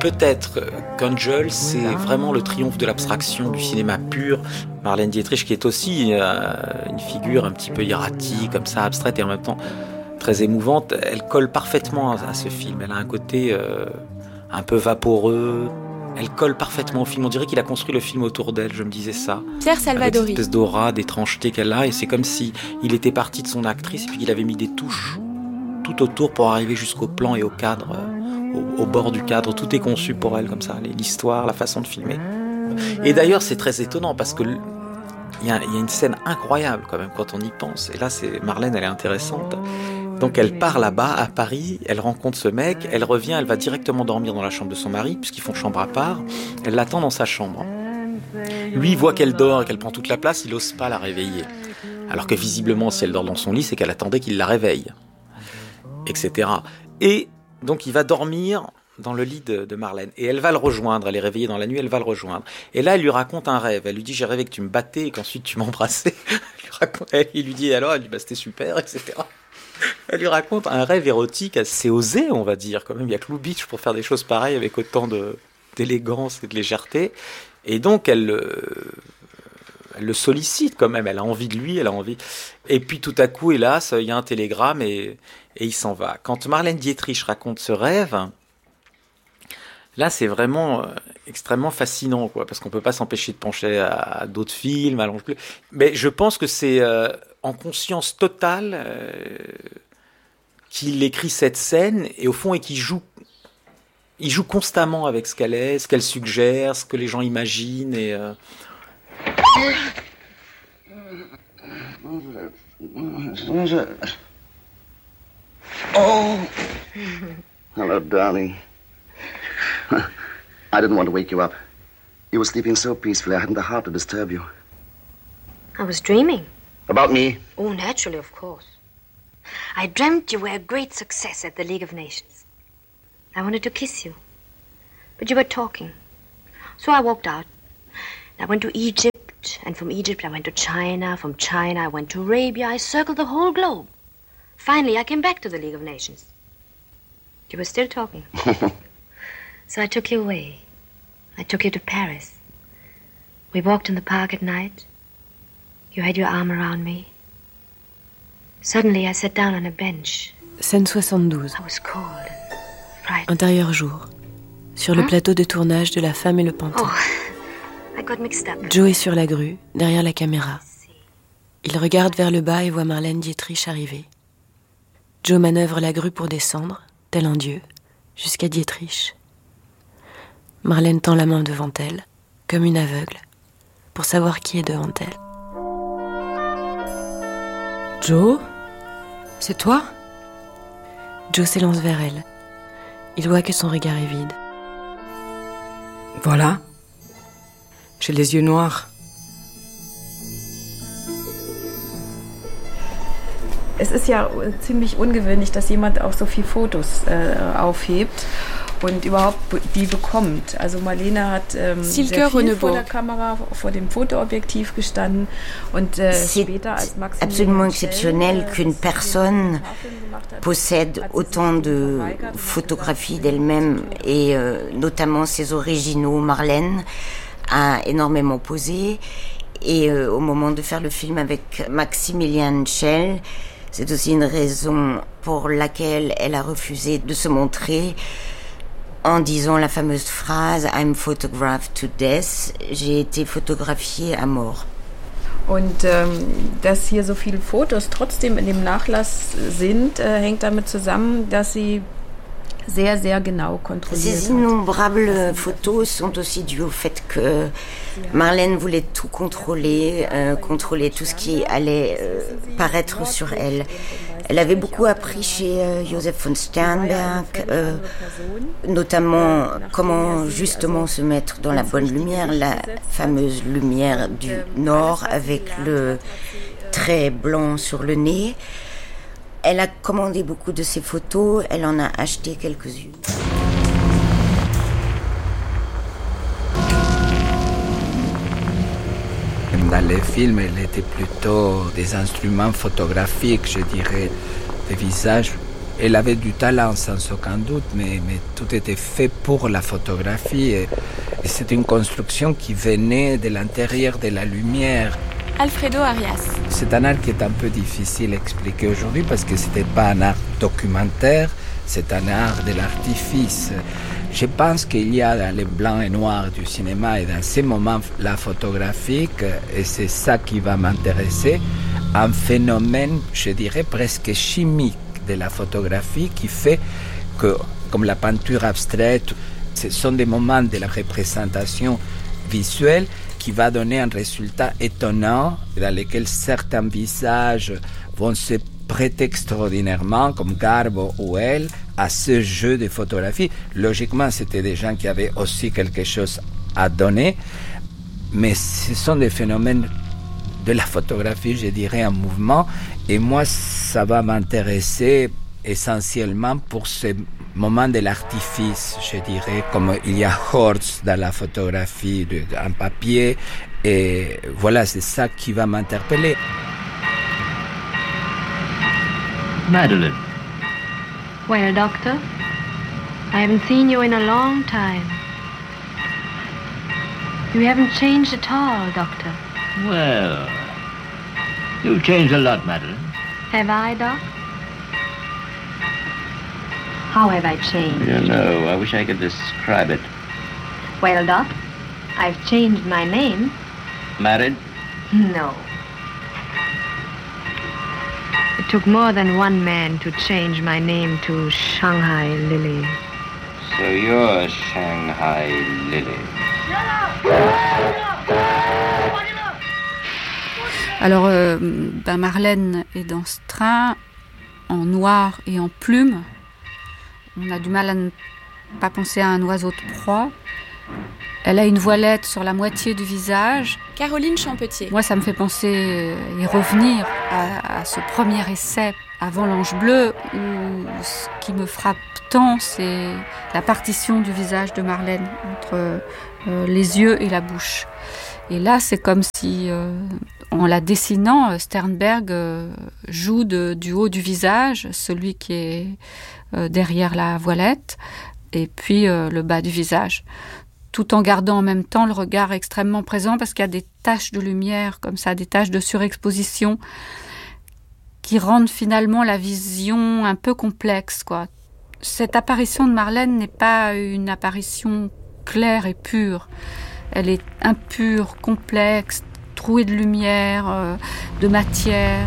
peut-être qu'Angel, c'est vraiment le triomphe de l'abstraction, du cinéma pur. Marlène Dietrich, qui est aussi une figure un petit peu erratique, comme ça, abstraite et en même temps très émouvante, elle colle parfaitement à ce film. Elle a un côté un peu vaporeux. Elle colle parfaitement au film. On dirait qu'il a construit le film autour d'elle, je me disais ça. Pierre Salvadori. Avec cette espèce d'aura, d'étrangeté qu'elle a. Et c'est comme si il était parti de son actrice et puis qu'il avait mis des touches tout autour pour arriver jusqu'au plan et au cadre, au bord du cadre. Tout est conçu pour elle comme ça, l'histoire, la façon de filmer. Et d'ailleurs, c'est très étonnant parce que il y a une scène incroyable quand même quand on y pense. Et là, Marlène, elle est intéressante. Donc elle part là-bas à Paris, elle rencontre ce mec, elle revient, elle va directement dormir dans la chambre de son mari puisqu'ils font chambre à part. Elle l'attend dans sa chambre. Lui, il voit qu'elle dort et qu'elle prend toute la place, il n'ose pas la réveiller. Alors que visiblement, si elle dort dans son lit, c'est qu'elle attendait qu'il la réveille, etc. Et donc il va dormir dans le lit de Marlène. Et elle va le rejoindre, elle est réveillée dans la nuit, elle va le rejoindre. Et là, elle lui raconte un rêve. Elle lui dit, j'ai rêvé que tu me battais et qu'ensuite tu m'embrassais. Il lui dit, alors, elle lui dit, bah, c'était super, etc. Elle lui raconte un rêve érotique assez osé, on va dire. Quand même, il y a que Lou Beach pour faire des choses pareilles avec autant d'élégance et de légèreté. Et donc, elle le sollicite quand même. Elle a envie de lui, elle a envie. Et puis, tout à coup, hélas, il y a un télégramme et il s'en va. Quand Marlène Dietrich raconte ce rêve, là, c'est vraiment extrêmement fascinant, quoi, parce qu'on peut pas s'empêcher de pencher à d'autres films, à L'Ange bleu. Mais je pense que c'est en conscience totale qu'il écrit cette scène et au fond, et qu'il joue. Il joue constamment avec ce qu'elle est, ce qu'elle suggère, ce que les gens imaginent et. Oh, hello, darling. I didn't want to wake you up. You were sleeping so peacefully, I hadn't the heart to disturb you. I was dreaming. About me? Oh, naturally, of course. I dreamt you were a great success at the League of Nations. I wanted to kiss you, but you were talking. So I walked out. I went to Egypt, and from Egypt I went to China. From China I went to Arabia. I circled the whole globe. Finally, I came back to the League of Nations. You were still talking. So I took you away. I took you to Paris. We walked in the park at night. You had your arm around me. Suddenly, I sat down on a bench. Scène 72. I was cold and frightened. Intérieur jour. Sur le plateau de tournage de La Femme et le Pantin. Oh, I got mixed up. Joe est sur la grue, derrière la caméra. Il regarde vers le bas et voit Marlène Dietrich arriver. Joe manœuvre la grue pour descendre, tel un dieu, jusqu'à Dietrich. Marlène tend la main devant elle, comme une aveugle, pour savoir qui est devant elle. Joe ? C'est toi ? Joe s'élance vers elle. Il voit que son regard est vide. Voilà. J'ai les yeux noirs. Es ist ja ziemlich ungewöhnlich, dass jemand auch so viele Fotos aufhebt und überhaupt die bekommt. Also Marlene hat sehr viel vor der Kamera, vor dem Fotoobjektiv gestanden und später als Maximilian C'est absolument exceptionnel qu'une personne possède autant de photographies d'elle-même et notamment ses originaux. Marlène a énormément posé et au moment de faire le film avec Maximilian Schell, c'est aussi une raison pour laquelle elle a refusé de se montrer en disant la fameuse phrase « I'm photographed to death », j'ai été photographiée à mort. Und dass hier so viele Fotos trotzdem in dem Nachlass sind, hängt damit zusammen, dass sie sehr, sehr genau kontrolliert Ces innombrables photos sont aussi dues au fait que Marlène voulait tout contrôler, contrôler tout ce qui allait paraître sur elle. Elle avait beaucoup appris chez Joseph von Sternberg, notamment comment justement se mettre dans la bonne lumière, la fameuse lumière du nord avec le trait blanc sur le nez. Elle a commandé beaucoup de ses photos, elle en a acheté quelques-unes. Dans les films, il était plutôt des instruments photographiques, je dirais, des visages Elle avait du talent sans aucun doute, mais tout était fait pour la photographie. Et c'était une construction qui venait de l'intérieur de la lumière. Alfredo Arias. C'est un art qui est un peu difficile à expliquer aujourd'hui parce que ce n'était pas un art documentaire, c'est un art de l'artifice. Je pense qu'il y a dans les blancs et noirs du cinéma et dans ces moments-là photographiques, et c'est ça qui va m'intéresser, un phénomène, je dirais, presque chimique de la photographie qui fait que, comme la peinture abstraite, ce sont des moments de la représentation visuelle qui va donner un résultat étonnant dans lequel certains visages vont se prêter extraordinairement, comme Garbo ou elle, à ce jeu de photographie. Logiquement, c'était des gens qui avaient aussi quelque chose à donner, mais ce sont des phénomènes de la photographie, je dirais, en mouvement, et moi, ça va m'intéresser essentiellement pour ces moments de l'artifice, je dirais, comme il y a Horst dans la photographie en papier, et voilà, c'est ça qui va m'interpeller. Madeleine. Well, Doctor, I haven't seen you in a long time. You haven't changed at all, Doctor. Well, you've changed a lot, Madeleine. Have I, Doc? How have I changed? You know, I wish I could describe it. Well, Doc, I've changed my name. Married? No. It took more than one man to change my name to Shanghai Lily. So you're Shanghai Lily. Alors, Marlène est dans ce train, en noir et en plume. On a du mal à ne pas penser à un oiseau de proie. Elle a une voilette sur la moitié du visage. Caroline Champetier. Moi, ça me fait penser et revenir à ce premier essai avant l'Ange bleu, où ce qui me frappe tant, c'est la partition du visage de Marlène entre les yeux et la bouche. Et là, c'est comme si, en la dessinant, Sternberg joue du haut du visage, celui qui est derrière la voilette, et puis le bas du visage, tout en gardant en même temps le regard extrêmement présent, parce qu'il y a des taches de lumière, comme ça, des taches de surexposition, qui rendent finalement la vision un peu complexe, quoi. Cette apparition de Marlène n'est pas une apparition claire et pure. Elle est impure, complexe, trouée de lumière, de matière.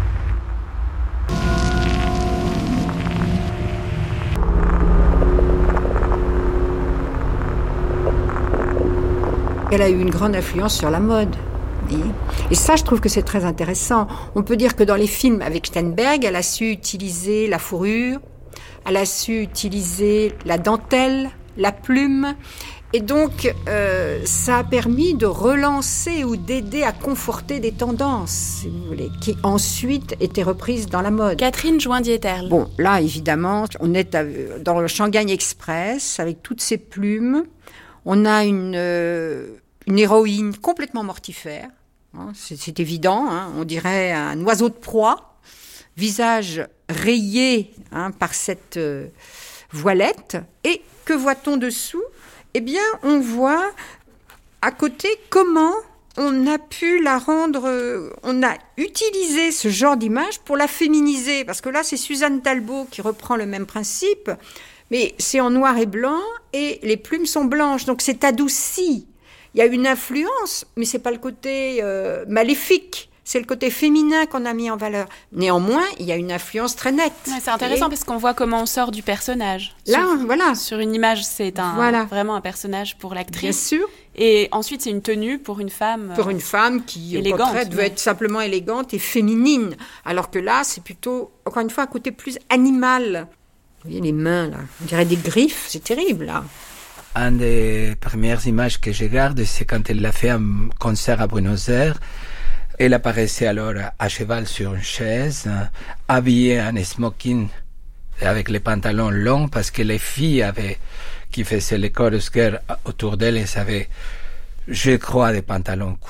Elle a eu une grande influence sur la mode. Et ça, je trouve que c'est très intéressant. On peut dire que dans les films avec Sternberg, elle a su utiliser la fourrure, elle a su utiliser la dentelle, la plume. Et donc, ça a permis de relancer ou d'aider à conforter des tendances, si vous voulez, qui ensuite étaient reprises dans la mode. Catherine Joindieterle. Bon, là, évidemment, on est dans le Shanghai Express, avec toutes ces plumes. On a une héroïne complètement mortifère. Hein, c'est évident, hein, on dirait un oiseau de proie, visage rayé par cette voilette. Et que voit-on dessous ? Eh bien, on voit à côté comment on a pu la rendre... on a utilisé ce genre d'image pour la féminiser. Parce que là, c'est Suzanne Talbot qui reprend le même principe, mais c'est en noir et blanc et les plumes sont blanches. Donc, c'est adouci. Il y a une influence, mais c'est pas le côté maléfique. C'est le côté féminin qu'on a mis en valeur. Néanmoins, il y a une influence très nette. Ouais, c'est intéressant parce qu'on voit comment on sort du personnage. Là, voilà. Sur une image, c'est vraiment un personnage pour l'actrice. Bien sûr. Et ensuite, c'est une tenue pour une femme. Pour une femme qui, élégante, au contraire, doit être simplement élégante et féminine. Alors que là, c'est plutôt, encore une fois, un côté plus animal. Vous voyez les mains, là. On dirait des griffes. C'est terrible, là. Une des premières images que je garde, c'est quand elle a fait un concert à Buenos Aires. Elle apparaissait alors à cheval sur une chaise, habillée en smoking avec les pantalons longs, parce que les filles qui faisaient les chorus girls autour d'elle, elles avaient, je crois, des pantalons courts.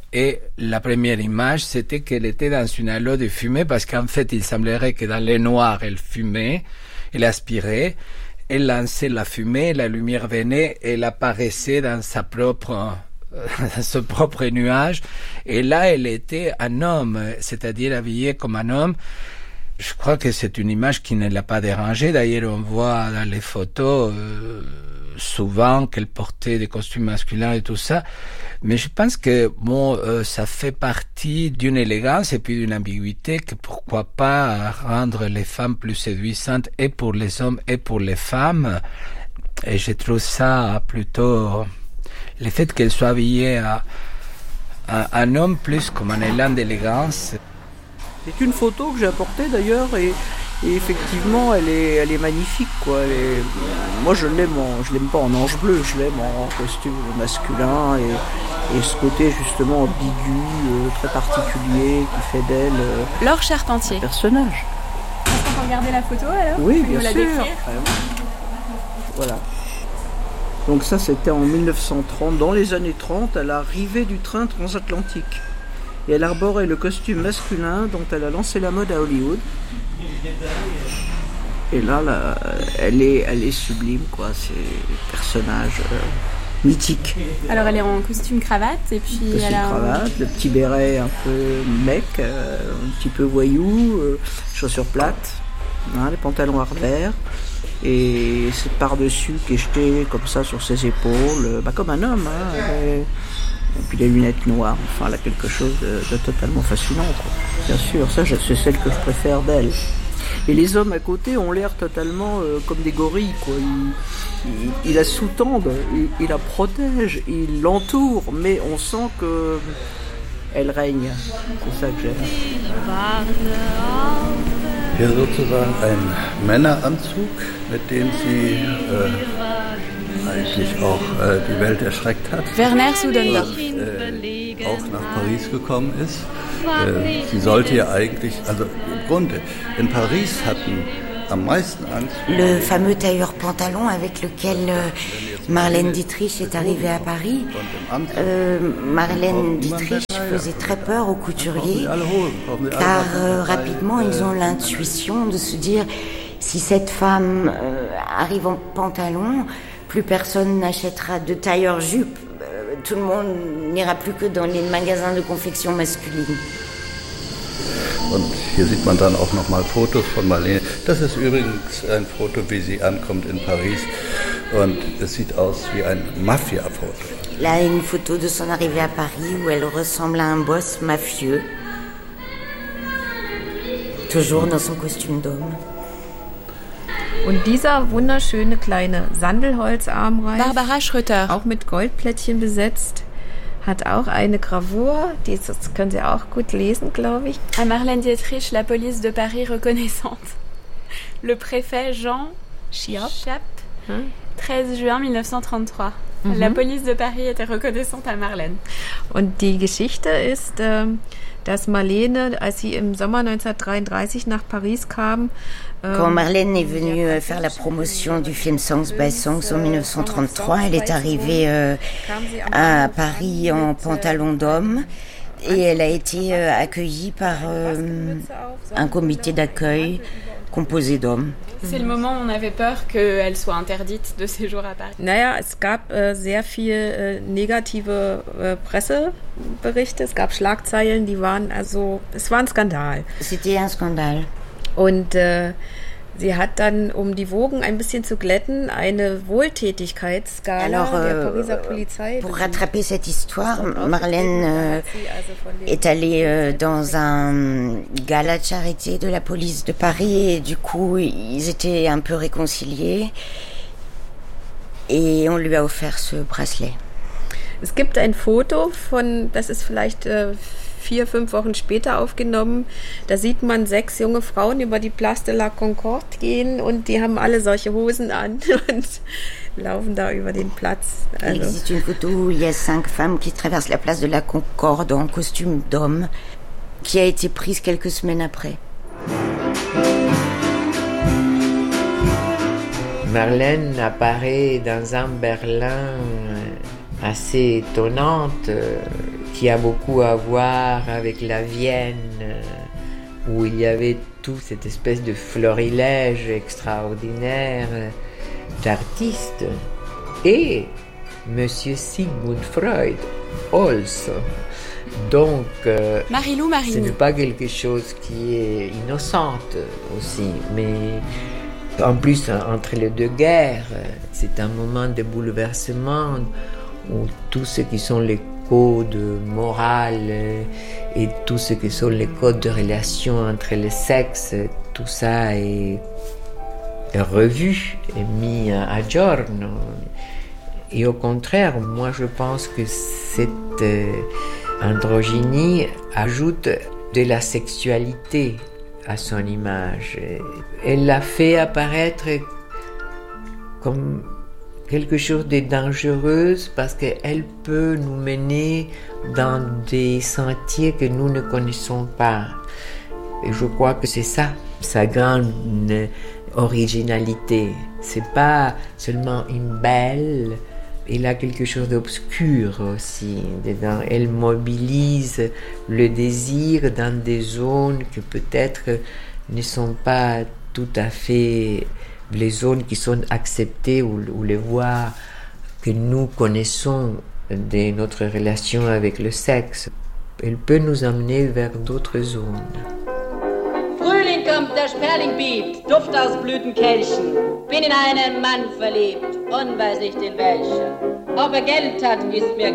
Et la première image, c'était qu'elle était dans une halo de fumée, parce qu'en fait, il semblerait que dans les noirs, elle fumait, elle aspirait, elle lançait la fumée, la lumière venait, elle apparaissait dans ce propre nuage. Et là, elle était un homme, c'est-à-dire habillée comme un homme. Je crois que c'est une image qui ne l'a pas dérangée. D'ailleurs, on voit dans les photos souvent qu'elle portait des costumes masculins et tout ça. Mais je pense que ça fait partie d'une élégance et puis d'une ambiguïté que pourquoi pas rendre les femmes plus séduisantes et pour les hommes et pour les femmes. Et je trouve ça plutôt le fait qu'elle soit habillée à un homme plus comme un élan d'élégance. C'est une photo que j'ai apportée d'ailleurs et effectivement elle est magnifique quoi. Moi je l'aime pas en ange bleu, je l'aime en costume masculin et ce côté justement ambigu, très particulier qui fait d'elle Laure Charpentier. Un personnage. On peut regarder la photo alors? Oui, bien sûr. Voilà. Donc ça c'était en 1930, dans les années 30, à l'arrivée du train transatlantique. Et elle arborait le costume masculin dont elle a lancé la mode à Hollywood. Et là elle est sublime, quoi. C'est un personnage mythique. Alors elle est en costume cravate et puis costume cravate, le petit béret un peu mec, un petit peu voyou, chaussures plates, les pantalons à revers. Et cette par-dessus qui est jetée comme ça sur ses épaules, comme un homme. Et puis les lunettes noires, enfin, elle a quelque chose de totalement fascinant, quoi. Bien sûr, ça c'est celle que je préfère d'elle. Et les hommes à côté ont l'air totalement comme des gorilles, quoi. Ils la sous-tendent, ils la protègent, ils l'entourent, mais on sent que elle règne. C'est ça que j'aime. Hier sozusagen ein Männeranzug, mit dem sie eigentlich auch die Welt erschreckt hat. Werner Soudendorf. Auch nach Paris gekommen ist. Sie sollte ja eigentlich, also im Grunde, in Paris hatten am meisten Angst. Le fameux tailleur pantalon avec lequel Marlène Dietrich est arrivée à Paris. Marlène Dietrich faisait très peur aux couturiers, car rapidement ils ont l'intuition de se dire si cette femme arrive en pantalon, plus personne n'achètera de tailleur-jupe. Tout le monde n'ira plus que dans les magasins de confection masculine. Und hier sieht man dann auch nochmal Fotos von Marlène. Das ist übrigens ein Foto, wie sie ankommt in Paris. Und es sieht aus wie ein Mafia-Foto. Là, une photo de son arrivée à Paris où elle ressemble à un boss mafieux. Toujours dans son costume d'homme. Und dieser wunderschöne kleine Sandelholzarmreif, Barbara Schröter, auch mit Goldplättchen besetzt, hat auch eine Gravur, das können Sie auch gut lesen, glaube ich. À Marlène Dietrich, la police de Paris reconnaissante. Le préfet Jean Chiappe, 13 juin 1933. La police de Paris était reconnaissante à Marlène. Und die Geschichte ist, dass Marlène, als sie im Sommer 1933 nach Paris kam, quand Marlène est venue faire la promotion du film Songs by Songs en 1933, elle est arrivée à Paris en pantalon d'homme et elle a été accueillie par un comité d'accueil composé d'hommes. C'est le moment où on avait peur qu'elle soit interdite de séjour à Paris. Naja, es gab sehr viel negative Presseberichte, es gab Schlagzeilen, die waren es war ein Skandal. C'était un scandale. Und sie hat dann, um die Wogen ein bisschen zu glätten, eine Wohltätigkeitsskala der Pariser Polizei. Pour rattraper cette histoire, Marlène est allée dans un gala de charité de la police de Paris et du coup, ils étaient un peu réconciliés et on lui a offert ce bracelet. Es gibt ein Foto das ist vielleicht 4-5 Wochen später aufgenommen. Da sieht man 6 junge Frauen über die Place de la Concorde gehen und die haben alle solche Hosen an und laufen da über den Platz. Il existe une photo où il y a 5 femmes qui traversent la place de la Concorde en costume d'homme, qui a été prise quelques semaines après. Marlène apparaît dans un Berlin assez étonnante. qui a beaucoup à voir avec la Vienne, où il y avait toute cette espèce de florilège extraordinaire d'artistes. Et Monsieur Sigmund Freud, also. Donc, ce n'est pas quelque chose qui est innocente aussi, mais en plus, entre les deux guerres, c'est un moment de bouleversement où tout ce qui sont les codes morales et tout ce qui sont les codes de relation entre les sexes, tout ça est revu et mis à giorno. Et au contraire, moi je pense que cette androgynie ajoute de la sexualité à son image. Elle la fait apparaître comme quelque chose de dangereux parce qu'elle peut nous mener dans des sentiers que nous ne connaissons pas. Et je crois que c'est ça, sa grande originalité. C'est pas seulement une belle, elle a quelque chose d'obscur aussi dedans. Elle mobilise le désir dans des zones que peut-être ne sont pas tout à fait les zones qui sont acceptées ou les voies que nous connaissons de notre relation avec le sexe. Elle peut nous amener vers d'autres zones. Frühling kommt, der Sperling biebt, Duft aus Blütenkelchen. Bin in einen Mann verliebt, und weiß nicht in welchen. Ob Geld hat, ist mir